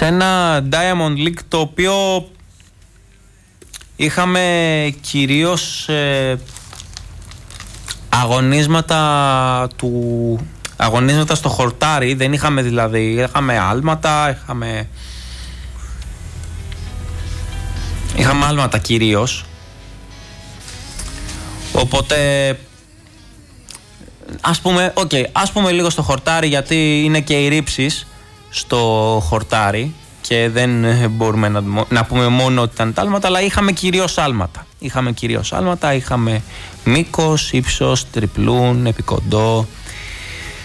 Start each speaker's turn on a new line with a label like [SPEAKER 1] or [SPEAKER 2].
[SPEAKER 1] σε ένα Diamond League το οποίο είχαμε κυρίως αγωνίσματα στο χορτάρι. Δεν είχαμε δηλαδή, είχαμε άλματα, είχαμε άλματα κυρίως. Οπότε ας πούμε λίγο στο χορτάρι, γιατί είναι και οι ρήψεις στο χορτάρι και δεν μπορούμε να πούμε μόνο ότι ήταν τα άλματα, αλλά είχαμε κυρίως άλματα. Είχαμε μήκος, ύψος, τριπλούν, επικοντό,